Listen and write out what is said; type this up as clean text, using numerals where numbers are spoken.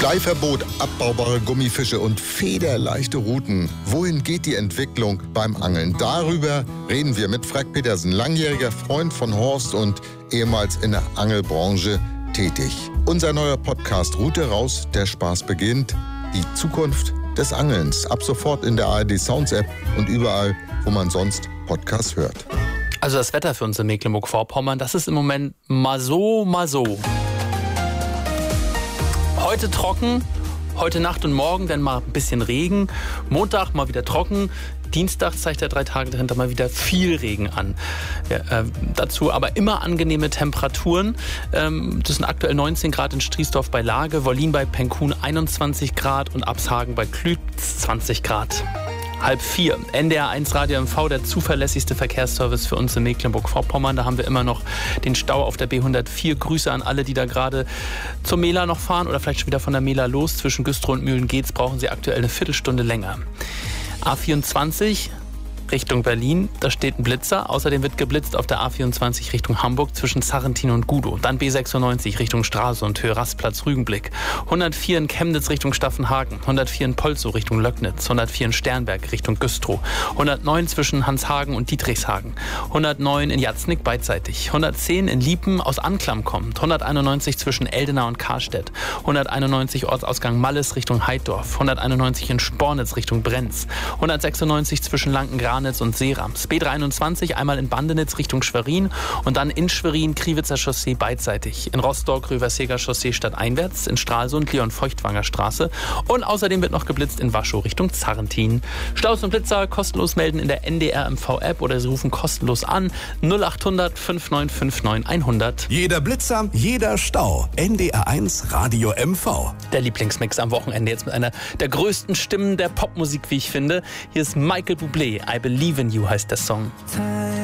Bleiverbot, abbaubare Gummifische und federleichte Routen. Wohin geht die Entwicklung beim Angeln? Darüber reden wir mit Frank Petersen, langjähriger Freund von Horst und ehemals in der Angelbranche tätig. Unser neuer Podcast Route raus, der Spaß beginnt. Die Zukunft des Angelns. Ab sofort in der ARD Sounds App und überall, wo man sonst Podcasts hört. Also das Wetter für uns in Mecklenburg-Vorpommern, das ist im Moment mal so, mal so. Heute trocken, heute Nacht und morgen dann mal ein bisschen Regen. Montag mal wieder trocken. Dienstag zeigt er 3 Tage dahinter mal wieder viel Regen an. Ja, dazu aber immer angenehme Temperaturen. Das sind aktuell 19 Grad in Striesdorf bei Lage, Wollin bei Penkun 21 Grad und Abshagen bei Klütz 20 Grad. 3:30. NDR1 Radio MV, der zuverlässigste Verkehrsservice für uns in Mecklenburg-Vorpommern. Da haben wir immer noch den Stau auf der B104. Grüße an alle, die da gerade zur Mehla noch fahren oder vielleicht schon wieder von der Mehla los. Zwischen Güstrow und Mühlen-Geetz brauchen Sie aktuell eine Viertelstunde länger. A24 Richtung Berlin, da steht ein Blitzer. Außerdem wird geblitzt auf der A24 Richtung Hamburg zwischen Sarrentin und Gudow. Dann B96 Richtung Stralsund, Höhe Rastplatz Rügenblick. 104 in Chemnitz Richtung Staffenhagen. 104 in Polzow Richtung Löcknitz. 104 in Sternberg Richtung Güstrow. 109 zwischen Hanshagen und Dietrichshagen. 109 in Jatznick beidseitig. 110 in Liepen aus Anklam kommt. 191 zwischen Eldena und Karstedt. 191 Ortsausgang Malles Richtung Heiddorf. 191 in Spornitz Richtung Brenz. 196 zwischen Lankengrad und Seerams. B23 einmal in Bandenitz Richtung Schwerin und dann in Schwerin Kriwitzer Chaussee beidseitig. In Rostock Röverseger Chaussee stadteinwärts, in Stralsund Leon-Feuchtwanger Straße und außerdem wird noch geblitzt in Waschow Richtung Zarrentin. Staus und Blitzer kostenlos melden in der NDR MV App oder Sie rufen kostenlos an 0800 5959 100. Jeder Blitzer, jeder Stau. NDR1 Radio MV. Der Lieblingsmix am Wochenende jetzt mit einer der größten Stimmen der Popmusik, wie ich finde. Hier ist Michael Bublé. I Believe in You heißt der Song.